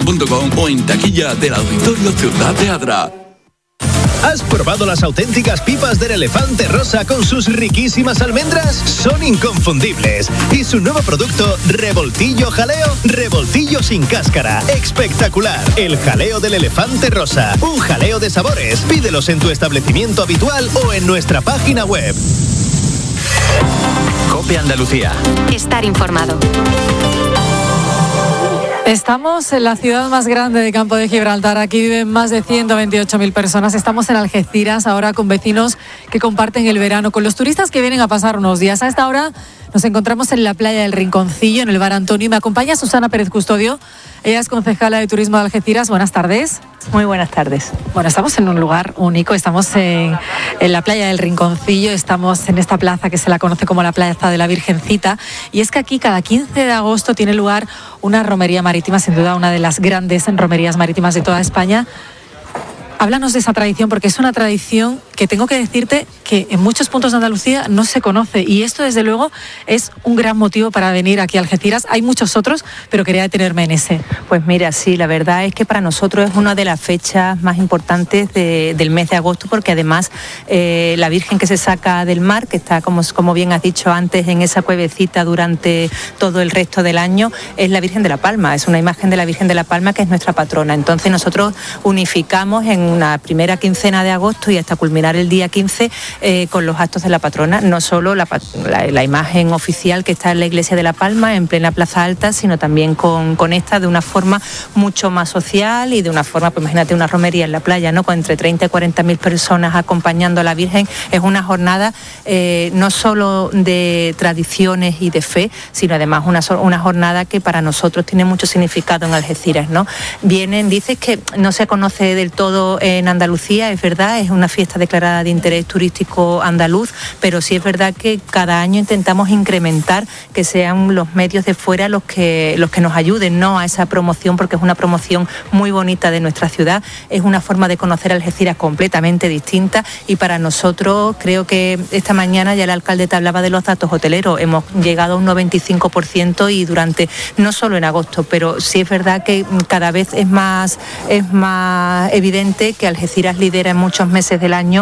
elefanteradio.com o en taquilla del Auditorio Ciudad de Adra. ¿Has probado las auténticas pipas del Elefante Rosa con sus riquísimas almendras? Son inconfundibles. Y su nuevo producto, Revoltillo Jaleo, revoltillo sin cáscara. Espectacular. El jaleo del Elefante Rosa. Un jaleo de sabores. Pídelos en tu establecimiento habitual o en nuestra página web. COPE Andalucía. Estar informado. Estamos en la ciudad más grande de Campo de Gibraltar. Aquí viven más de 128.000 personas. Estamos en Algeciras, ahora con vecinos que comparten el verano, con los turistas que vienen a pasar unos días. A esta hora nos encontramos en la playa del Rinconcillo, en el Bar Antonio, y me acompaña Susana Pérez Custodio. Ella es concejala de Turismo de Algeciras. Buenas tardes. Muy buenas tardes. Bueno, estamos en un lugar único. Estamos en la playa del Rinconcillo. Estamos en esta plaza que se la conoce como la Plaza de la Virgencita. Y es que aquí cada 15 de agosto tiene lugar una romería marítima, sin duda una de las grandes romerías marítimas de toda España. Háblanos de esa tradición, porque es una tradición que tengo que decirte que en muchos puntos de Andalucía no se conoce, y esto desde luego es un gran motivo para venir aquí a Algeciras. Hay muchos otros, pero quería detenerme en ese. Pues mira, sí, la verdad es que para nosotros es una de las fechas más importantes del mes de agosto, porque además la Virgen que se saca del mar, que está, como bien has dicho antes, en esa cuevecita durante todo el resto del año, es la Virgen de la Palma. Es una imagen de la Virgen de la Palma que es nuestra patrona. Entonces nosotros unificamos en una primera quincena de agosto y hasta culminar el día 15 con los actos de la patrona, no solo la imagen oficial que está en la iglesia de La Palma, en plena Plaza Alta, sino también con esta de una forma mucho más social y de una forma, pues imagínate una romería en la playa, ¿no? Con entre 30 y 40.000 personas acompañando a la Virgen. Es una jornada no solo de tradiciones y de fe, sino además una jornada que para nosotros tiene mucho significado en Algeciras, ¿no? Dices que no se conoce del todo en Andalucía, es verdad, es una fiesta declarada de interés turístico andaluz, pero sí es verdad que cada año intentamos incrementar que sean los medios de fuera los que nos ayuden, ¿no?, a esa promoción, porque es una promoción muy bonita de nuestra ciudad, es una forma de conocer Algeciras completamente distinta, y para nosotros, creo que esta mañana ya el alcalde te hablaba de los datos hoteleros, hemos llegado a un 95% y durante, no solo en agosto, pero sí es verdad que cada vez es más evidente que Algeciras lidera en muchos meses del año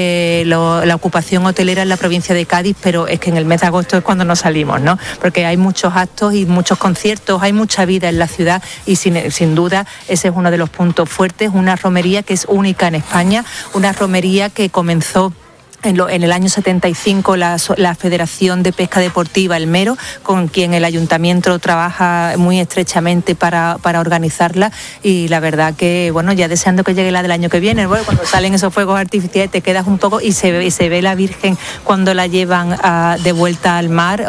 la ocupación hotelera en la provincia de Cádiz, pero es que en el mes de agosto es cuando nos salimos, ¿no? Porque hay muchos actos y muchos conciertos, hay mucha vida en la ciudad y sin duda ese es uno de los puntos fuertes, una romería que es única en España, una romería que comenzó en el año 75 la Federación de Pesca Deportiva El Mero, con quien el ayuntamiento trabaja muy estrechamente para organizarla, y la verdad que, bueno, ya deseando que llegue la del año que viene, bueno, cuando salen esos fuegos artificiales te quedas un poco y se ve la Virgen cuando la llevan de vuelta al mar,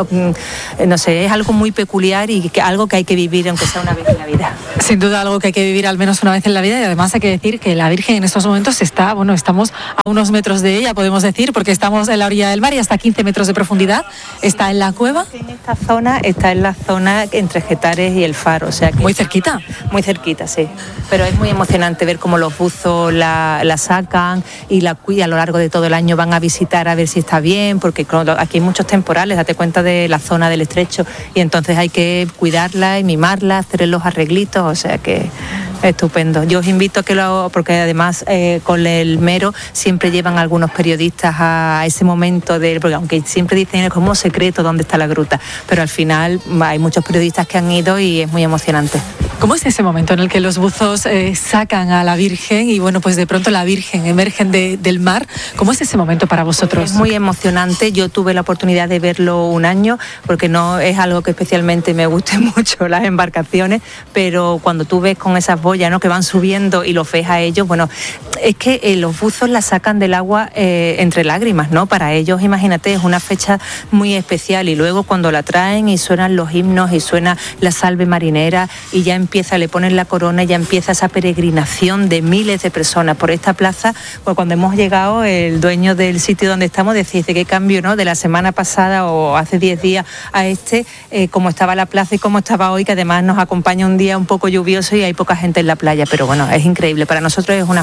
no sé, es algo muy peculiar y algo que hay que vivir aunque sea una vez en la vida. Sin duda algo que hay que vivir al menos una vez en la vida, y además hay que decir que la Virgen en estos momentos estamos a unos metros de ella, podemos decir, porque estamos en la orilla del mar y hasta 15 metros de profundidad. ¿Está en la cueva? En esta zona, está en la zona entre Getares y el Faro, o sea que muy cerquita. Muy cerquita, sí. Pero es muy emocionante ver cómo los buzos la sacan y la cuidan a lo largo de todo el año, van a visitar a ver si está bien, porque aquí hay muchos temporales, date cuenta de la zona del estrecho, y entonces hay que cuidarla y mimarla, hacer los arreglitos, o sea que estupendo. Yo os invito a que porque además con el Mero siempre llevan algunos periodistas a ese momento porque aunque siempre dicen es como secreto dónde está la gruta, pero al final hay muchos periodistas que han ido y es muy emocionante. ¿Cómo es ese momento en el que los buzos sacan a la Virgen y bueno, pues de pronto la Virgen emergen del mar? ¿Cómo es ese momento para vosotros? Es muy emocionante. Yo tuve la oportunidad de verlo un año, porque no es algo que especialmente me guste mucho las embarcaciones, pero cuando tú ves con esas boyas, ¿no?, que van subiendo y los ves a ellos, bueno, es que los buzos la sacan del agua entre lágrimas, ¿no? Para ellos, imagínate, es una fecha muy especial, y luego cuando la traen y suenan los himnos y suena la salve marinera y ya le ponen la corona y ya empieza esa peregrinación de miles de personas por esta plaza. Pues cuando hemos llegado, el dueño del sitio donde estamos decía, qué cambio, ¿no?, de la semana pasada o hace 10 días a cómo estaba la plaza y cómo estaba hoy, que además nos acompaña un día un poco lluvioso y hay poca gente en la playa, pero bueno, es increíble. Para nosotros es una jornada muy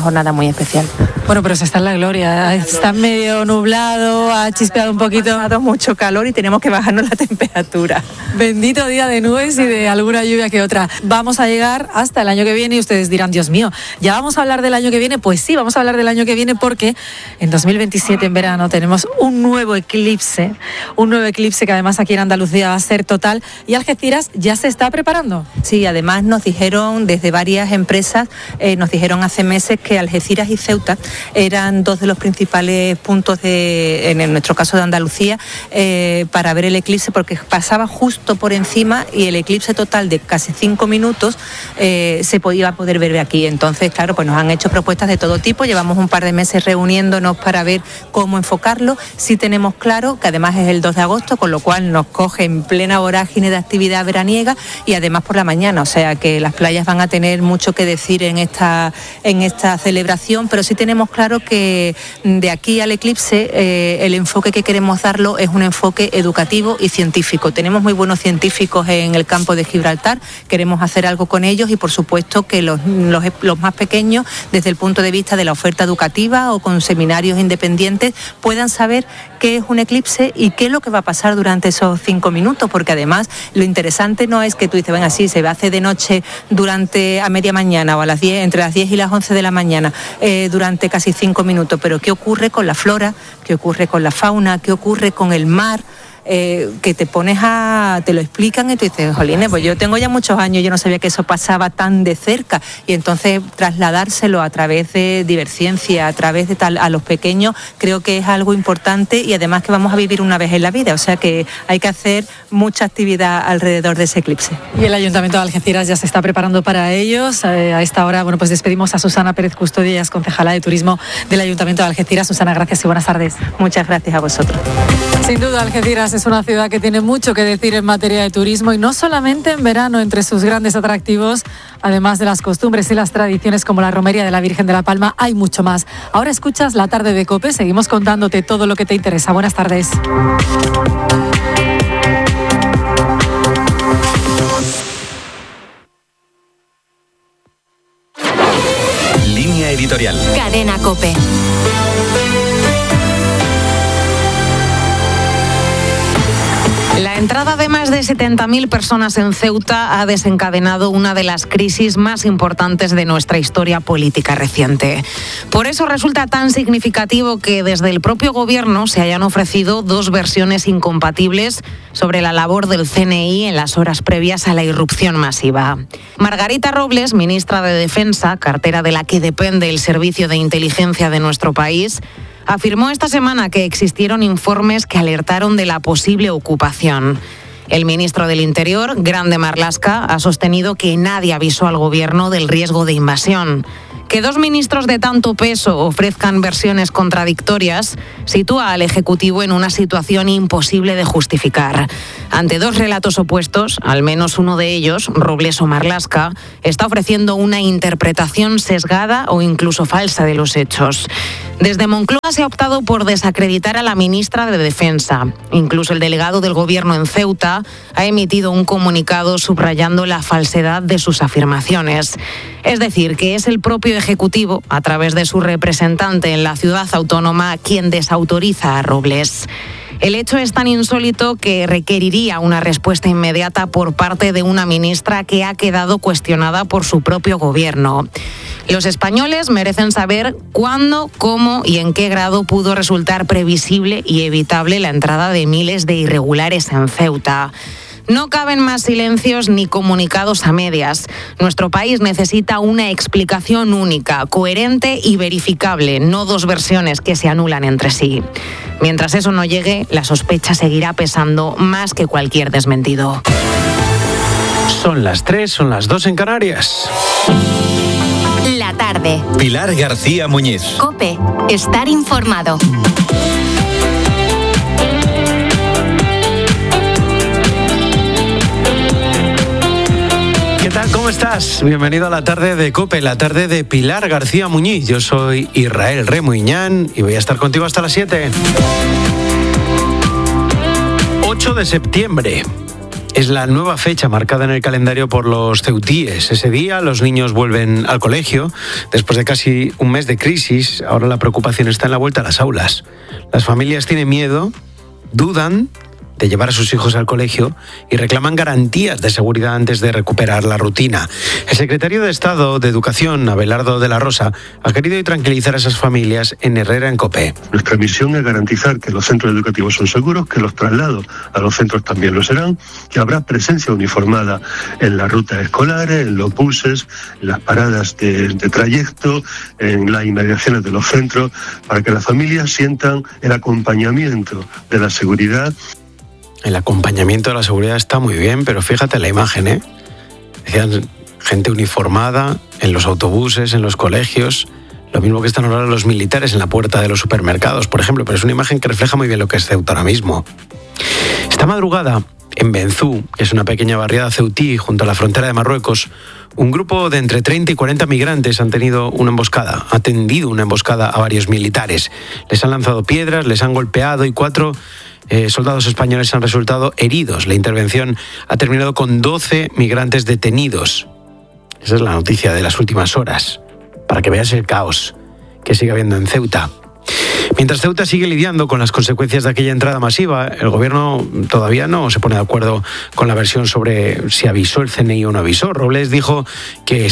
muy especial. Bueno, pero se está en la gloria, está medio nublado, ha chispeado un poquito. Ha dado mucho calor y tenemos que bajarnos la temperatura. Bendito día de nubes y de alguna lluvia que otra. Vamos a llegar hasta el año que viene y ustedes dirán, Dios mío, ¿ya vamos a hablar del año que viene? Pues sí, vamos a hablar del año que viene porque en 2027, en verano, tenemos un nuevo eclipse que además aquí en Andalucía va a ser total, y Algeciras ya se está preparando. Sí, además nos dijeron desde varias empresas, nos dijeron hace meses que Algeciras y Ceuta eran dos de los principales puntos en nuestro caso de Andalucía, para ver el eclipse, porque pasaba justo por encima y el eclipse total de casi 5 minutos se podía poder ver aquí. Entonces, claro, pues nos han hecho propuestas de todo tipo, llevamos un par de meses reuniéndonos para ver cómo enfocarlo. Sí tenemos claro que además es el 2 de agosto, con lo cual nos coge en plena vorágine de actividad veraniega y además por la mañana, o sea que las playas van a tener mucho que decir en esta celebración, pero sí tenemos claro que de aquí al eclipse el enfoque que queremos darlo es un enfoque educativo y científico. Tenemos muy buenos científicos en el campo de Gibraltar, queremos hacer algo con ellos y por supuesto que los más pequeños, desde el punto de vista de la oferta educativa o con seminarios independientes, puedan saber qué es un eclipse y qué es lo que va a pasar durante esos 5 minutos, porque además lo interesante no es que tú dices, venga, sí, se hace de noche a media mañana o entre las 10 y las 11 de la mañana, durante casi 5 minutos, pero qué ocurre con la flora, qué ocurre con la fauna, qué ocurre con el mar. Que te lo explican y tú dices, jolines, pues yo tengo ya muchos años, yo no sabía que eso pasaba tan de cerca, y entonces trasladárselo a través de Diverciencia, a través de a los pequeños, creo que es algo importante y además que vamos a vivir una vez en la vida, o sea que hay que hacer mucha actividad alrededor de ese eclipse. Y el Ayuntamiento de Algeciras ya se está preparando para ellos. A esta hora, bueno, pues despedimos a Susana Pérez Custodio, ella es concejala de Turismo del Ayuntamiento de Algeciras. Susana, gracias y buenas tardes. Muchas gracias a vosotros. Sin duda, Algeciras es una ciudad que tiene mucho que decir en materia de turismo y no solamente en verano. Entre sus grandes atractivos, además de las costumbres y las tradiciones como la romería de la Virgen de la Palma, hay mucho más. Ahora escuchas La Tarde de COPE, seguimos contándote todo lo que te interesa. Buenas tardes. Línea editorial. Cadena COPE. La entrada de más de 70.000 personas en Ceuta ha desencadenado una de las crisis más importantes de nuestra historia política reciente. Por eso resulta tan significativo que desde el propio gobierno se hayan ofrecido dos versiones incompatibles sobre la labor del CNI en las horas previas a la irrupción masiva. Margarita Robles, ministra de Defensa, cartera de la que depende el servicio de inteligencia de nuestro país, afirmó esta semana que existieron informes que alertaron de la posible ocupación. El ministro del Interior, Grande Marlaska, ha sostenido que nadie avisó al gobierno del riesgo de invasión. Que dos ministros de tanto peso ofrezcan versiones contradictorias sitúa al Ejecutivo en una situación imposible de justificar. Ante dos relatos opuestos, al menos uno de ellos, Robles o Marlaska, está ofreciendo una interpretación sesgada o incluso falsa de los hechos. Desde Moncloa se ha optado por desacreditar a la ministra de Defensa. Incluso el delegado del Gobierno en Ceuta ha emitido un comunicado subrayando la falsedad de sus afirmaciones. Es decir, que es el propio Ejecutivo, a través de su representante en la ciudad autónoma, quien desautoriza a Robles. El hecho es tan insólito que requeriría una respuesta inmediata por parte de una ministra que ha quedado cuestionada por su propio gobierno. Los españoles merecen saber cuándo, cómo y en qué grado pudo resultar previsible y evitable la entrada de miles de irregulares en Ceuta. No caben más silencios ni comunicados a medias. Nuestro país necesita una explicación única, coherente y verificable, no dos versiones que se anulan entre sí. Mientras eso no llegue, la sospecha seguirá pesando más que cualquier desmentido. Son las 3, son las 2 en Canarias. La tarde. Pilar García Muñiz. COPE. Estar informado. ¿Qué tal? ¿Cómo estás? Bienvenido a la tarde de COPE, la tarde de Pilar García Muñiz. Yo soy Israel Remuñán y voy a estar contigo hasta las 7. 8 de septiembre. es la nueva fecha marcada en el calendario por los ceutíes. Ese día los niños vuelven al colegio. Después de casi un mes de crisis, ahora la preocupación está en la vuelta a las aulas. Las familias tienen miedo, dudan de llevar a sus hijos al colegio y reclaman garantías de seguridad antes de recuperar la rutina. El secretario de Estado de Educación, Abelardo de la Rosa, ha querido tranquilizar a esas familias en Herrera en COPE. Nuestra misión es garantizar que los centros educativos son seguros, que los traslados a los centros también lo serán, que habrá presencia uniformada en las rutas escolares, en los buses, en las paradas de trayecto, en las inmediaciones de los centros, para que las familias sientan el acompañamiento de la seguridad. El acompañamiento de la seguridad está muy bien, pero fíjate la imagen, ¿eh? Decían gente uniformada en los autobuses, en los colegios, lo mismo que están ahora los militares en la puerta de los supermercados, por ejemplo, pero es una imagen que refleja muy bien lo que es Ceuta ahora mismo. Esta madrugada, en Benzú, que es una pequeña barriada ceutí junto a la frontera de Marruecos, un grupo de entre 30 y 40 migrantes ha tendido una emboscada a varios militares. Les han lanzado piedras, les han golpeado y 4 soldados españoles han resultado heridos. La intervención ha terminado con 12 migrantes detenidos. Esa es la noticia de las últimas horas, para que veas el caos que sigue habiendo en Ceuta. Mientras Ceuta sigue lidiando con las consecuencias de aquella entrada masiva, el gobierno todavía no se pone de acuerdo con la versión sobre si avisó el CNI o no avisó. Robles dijo que